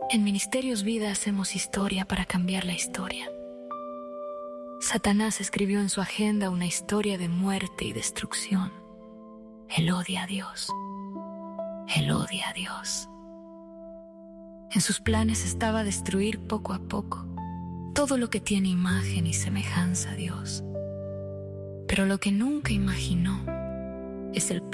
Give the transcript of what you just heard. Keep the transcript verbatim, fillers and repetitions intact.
En Ministerios Vida hacemos historia para cambiar la historia. Satanás escribió en su agenda una historia de muerte y destrucción. Él odia a Dios. Él odia a Dios. En sus planes estaba destruir poco a poco todo lo que tiene imagen y semejanza a Dios. Pero lo que nunca imaginó es el plan